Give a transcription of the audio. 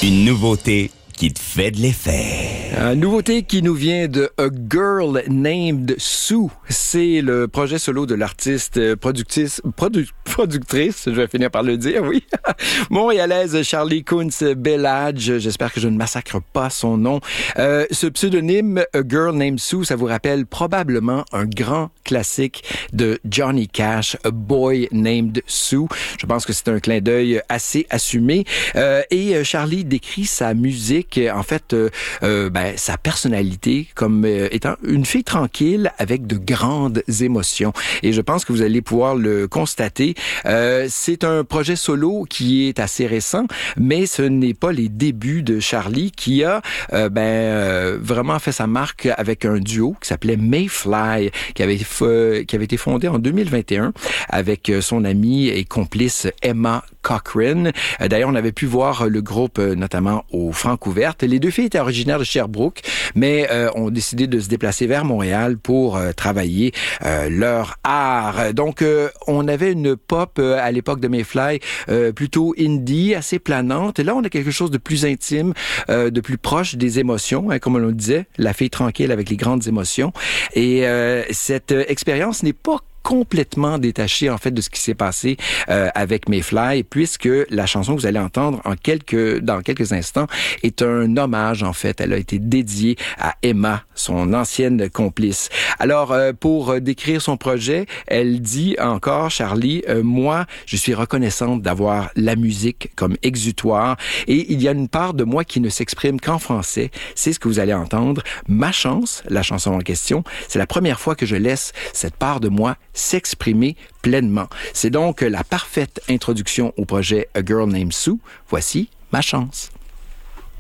Une nouveauté qui te fait de l'effet. Une nouveauté qui nous vient de A Girl Named Sue. C'est le projet solo de l'artiste productrice, je vais finir par le dire, oui, montréalaise Charlie Kunz-Bellage. J'espère que je ne massacre pas son nom. Ce pseudonyme, A Girl Named Sue, ça vous rappelle probablement un grand classique de Johnny Cash, A Boy Named Sue. Je pense que c'est un clin d'œil assez assumé. Et Charlie décrit sa musique, en fait, sa personnalité comme étant une fille tranquille avec de grandes émotions. Et je pense que vous allez pouvoir le constater. C'est un projet solo qui est assez récent, mais ce n'est pas les débuts de Charlie qui a vraiment fait sa marque avec un duo qui s'appelait Mayfly, qui avait été fondé en 2021 avec son amie et complice Emma Cochrane. D'ailleurs, on avait pu voir le groupe notamment au Francouverte. Les deux filles étaient originaires de Sherbrooke, mais ont décidé de se déplacer vers Montréal pour travailler leur art. Donc, on avait une pop à l'époque de Mayfly plutôt indie, assez planante. Et là, on a quelque chose de plus intime, de plus proche des émotions, hein, comme on le disait, la fille tranquille avec les grandes émotions. Et cette expérience n'est pas complètement détaché en fait de ce qui s'est passé avec Mayfly, puisque la chanson que vous allez entendre dans quelques instants est un hommage en fait. Elle a été dédiée à Emma, son ancienne complice. Alors pour décrire son projet, elle dit encore, Charlie, moi je suis reconnaissante d'avoir la musique comme exutoire et il y a une part de moi qui ne s'exprime qu'en français. C'est ce que vous allez entendre. Ma chance, la chanson en question, c'est la première fois que je laisse cette part de moi s'exprimer pleinement. C'est donc la parfaite introduction au projet A Girl Named Sue. Voici Ma chance.